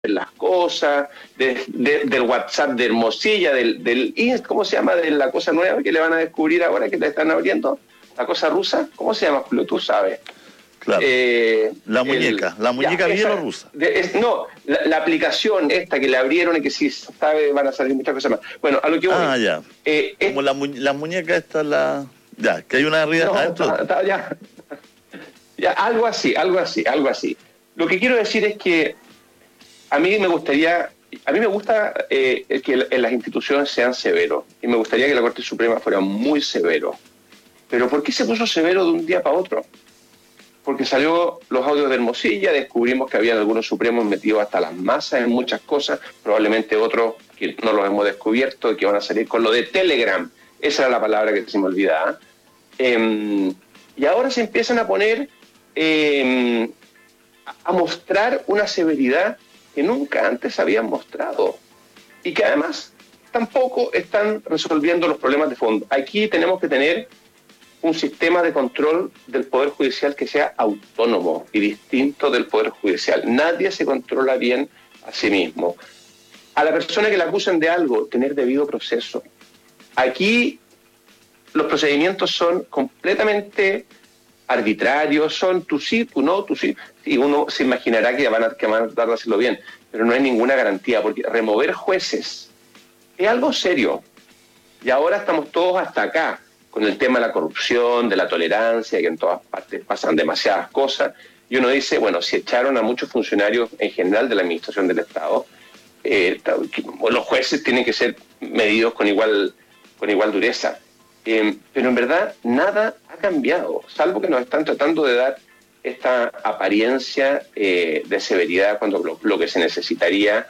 las cosas, del WhatsApp de Hermosilla, ¿cómo se llama? De la cosa nueva que le van a descubrir ahora, que le están abriendo, la cosa rusa, ¿cómo se llama, Julio? Tú sabes. Claro. La muñeca bielorrusa. No, la aplicación esta que le abrieron y que si sabe van a salir muchas cosas más. Bueno, a lo que voy. Ya. Como la muñeca esta, ya, que hay una arriba. No, ya, algo así. Lo que quiero decir es que a mí me gusta que en las instituciones sean severos, y me gustaría que la Corte Suprema fuera muy severo. Pero ¿por qué se puso severo de un día para otro? Porque salió los audios de Hermosilla, descubrimos que habían algunos supremos metidos hasta las masas en muchas cosas, probablemente otros que no los hemos descubierto y que van a salir con lo de Telegram. Esa era la palabra que se me olvidaba. Y ahora se empiezan a poner a mostrar una severidad que nunca antes habían mostrado y que además tampoco están resolviendo los problemas de fondo. Aquí tenemos que tener un sistema de control del Poder Judicial que sea autónomo y distinto del Poder Judicial. Nadie se controla bien a sí mismo. A la persona que la acusan de algo, tener debido proceso. Aquí los procedimientos son completamente arbitrarios, son tú sí, tú no, tú sí. Y uno se imaginará que van a tratar de hacerlo bien, pero no hay ninguna garantía, porque remover jueces es algo serio. Y ahora estamos todos hasta acá con el tema de la corrupción, de la tolerancia, que en todas partes pasan demasiadas cosas. Y uno dice, bueno, si echaron a muchos funcionarios en general de la administración del Estado, los jueces tienen que ser medidos con igual dureza. Pero en verdad nada ha cambiado, salvo que nos están tratando de dar esta apariencia de severidad cuando lo que se necesitaría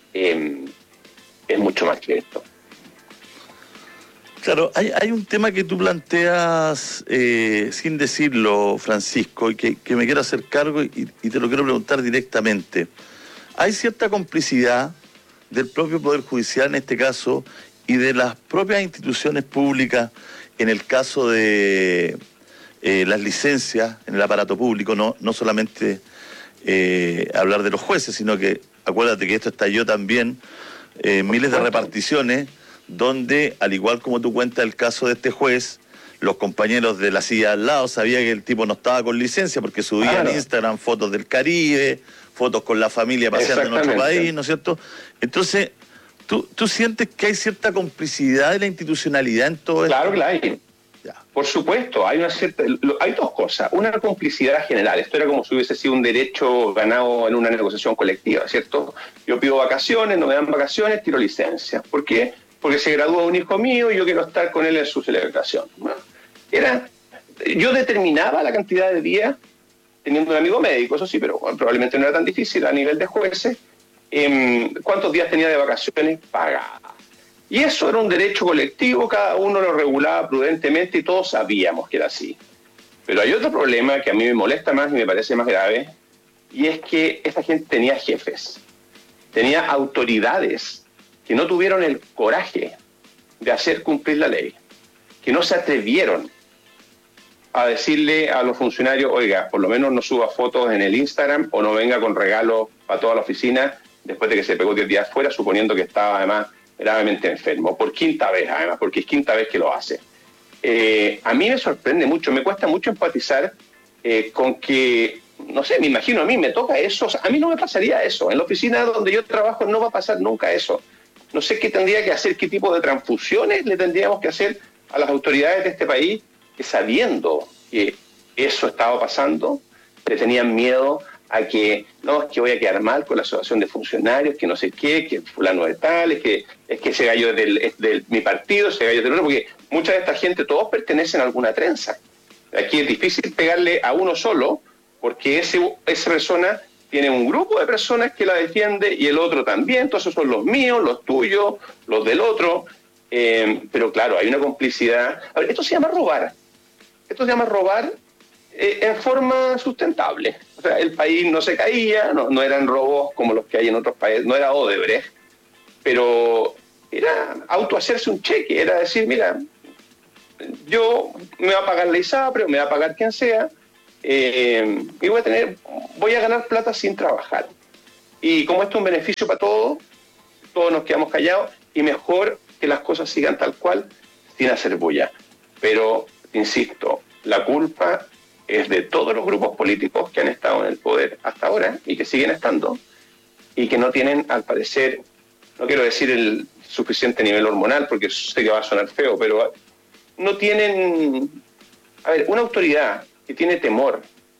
es mucho más que esto. Claro, hay un tema que tú planteas sin decirlo, Francisco, y que me quiero hacer cargo y te lo quiero preguntar directamente. Hay cierta complicidad del propio Poder Judicial en este caso y de las propias instituciones públicas en el caso de las licencias en el aparato público, no solamente hablar de los jueces, sino que acuérdate que esto estalló también miles de reparticiones donde, al igual como tú cuentas el caso de este juez, los compañeros de la silla al lado sabían que el tipo no estaba con licencia porque subía en Instagram fotos del Caribe, fotos con la familia paseando en otro país, ¿no es cierto? Entonces, ¿tú sientes que hay cierta complicidad de la institucionalidad en todo esto? Claro que la hay. Ya. Por supuesto, hay dos cosas. Una complicidad general. Esto era como si hubiese sido un derecho ganado en una negociación colectiva, ¿cierto? Yo pido vacaciones, no me dan vacaciones, tiro licencia. ¿Por qué? Porque se gradúa un hijo mío y yo quiero estar con él en su celebración. Yo determinaba la cantidad de días, teniendo un amigo médico, eso sí, pero bueno, probablemente no era tan difícil a nivel de jueces, cuántos días tenía de vacaciones pagadas. Y eso era un derecho colectivo, cada uno lo regulaba prudentemente y todos sabíamos que era así. Pero hay otro problema que a mí me molesta más y me parece más grave, y es que esta gente tenía jefes, tenía autoridades que no tuvieron el coraje de hacer cumplir la ley, que no se atrevieron a decirle a los funcionarios, oiga, por lo menos no suba fotos en el Instagram o no venga con regalos para toda la oficina después de que se pegó 10 días fuera, suponiendo que estaba además gravemente enfermo, por quinta vez además, porque es quinta vez que lo hace. A mí me sorprende mucho, me cuesta mucho empatizar con que, no sé, me imagino a mí, me toca eso, o sea, a mí no me pasaría eso, en la oficina donde yo trabajo no va a pasar nunca eso. No sé qué tendría que hacer, qué tipo de transfusiones le tendríamos que hacer a las autoridades de este país que, sabiendo que eso estaba pasando, le tenían miedo a que, no, es que voy a quedar mal con la asociación de funcionarios, que no sé qué, que fulano de tal, es que ese gallo es de mi partido, ese gallo es del otro, porque mucha de esta gente, todos pertenecen a alguna trenza. Aquí es difícil pegarle a uno solo, porque esa persona tiene un grupo de personas que la defiende y el otro también, entonces son los míos, los tuyos, los del otro, pero claro, hay una complicidad. A ver, esto se llama robar en forma sustentable. O sea, el país no se caía, no eran robos como los que hay en otros países, no era Odebrecht, pero era autohacerse un cheque, era decir, mira, yo me va a pagar la ISAPRE, me va a pagar quien sea, y voy a ganar plata sin trabajar. Y como esto es un beneficio para todos nos quedamos callados y mejor que las cosas sigan tal cual, sin hacer bulla. Pero, insisto, la culpa es de todos los grupos políticos que han estado en el poder hasta ahora y que siguen estando y que no tienen, al parecer, no quiero decir el suficiente nivel hormonal porque sé que va a sonar feo, pero no tienen, una autoridad que tiene temor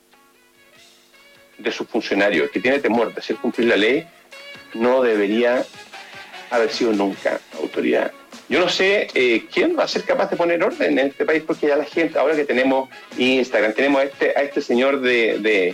de sus funcionarios, que tiene temor de hacer cumplir la ley, no debería haber sido nunca autoridad. Yo no sé quién va a ser capaz de poner orden en este país, porque ya la gente, ahora que tenemos Instagram, tenemos a este señor que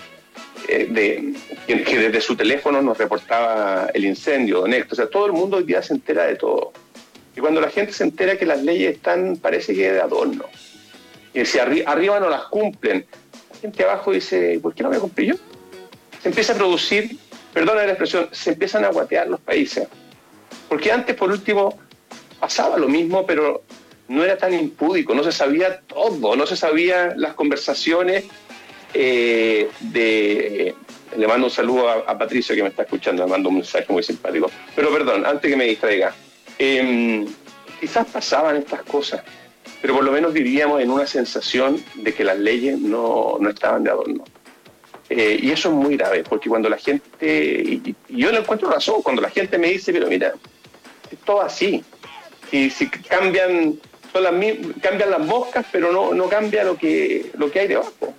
desde su teléfono nos reportaba el incendio, don Héctor. O sea, todo el mundo hoy día se entera de todo. Y cuando la gente se entera que las leyes están, parece que de adorno. Y si arriba no las cumplen, la gente abajo dice, ¿por qué no me cumplí yo? Se empieza a producir, perdona la expresión, se empiezan a guatear los países. Porque antes, por último, pasaba lo mismo, pero no era tan impúdico, no se sabía todo, no se sabían las conversaciones le mando un saludo a Patricio que me está escuchando, le mando un mensaje muy simpático. Pero perdón, antes que me distraiga, quizás pasaban estas cosas, pero por lo menos vivíamos en una sensación de que las leyes no estaban de adorno. Y eso es muy grave, porque cuando la gente, y yo le encuentro razón, cuando la gente me dice, pero mira, es todo así, si cambian las moscas, pero no cambia lo que hay debajo.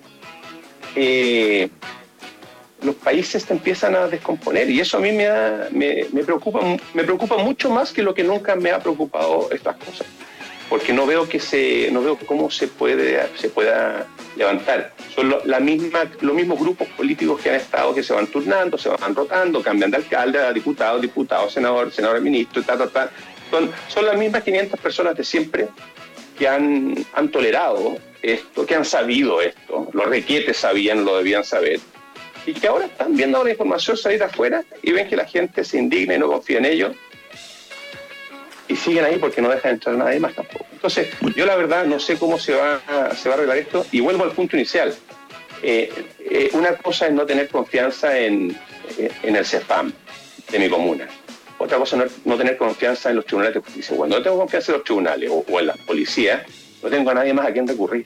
Los países se empiezan a descomponer y eso a mí me preocupa mucho más que lo que nunca me ha preocupado estas cosas, porque no veo cómo se pueda levantar. Son los mismos grupos políticos que han estado, que se van turnando, se van rotando, cambian de alcalde a diputado, senador, ministro, son las mismas 500 personas de siempre que han tolerado esto, que han sabido esto, los requietes sabían, lo debían saber, y que ahora están viendo la información salir afuera y ven que la gente se indigna y no confía en ellos, y siguen ahí porque no dejan entrar nadie más tampoco. Entonces, yo la verdad no sé cómo se va a arreglar esto, y vuelvo al punto inicial. Una cosa es no tener confianza en el CEFAM de mi comuna. Otra cosa es no tener confianza en los tribunales de justicia. Cuando no tengo confianza en los tribunales o en las policías, no tengo a nadie más a quien recurrir.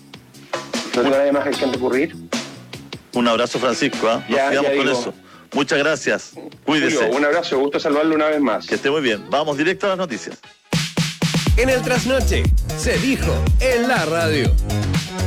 Un abrazo, Francisco. Nos quedamos con eso. Muchas gracias. Cuídese. Julio, un abrazo. Gusto saludarlo una vez más. Que esté muy bien. Vamos directo a las noticias. En el Trasnoche se dijo en la radio.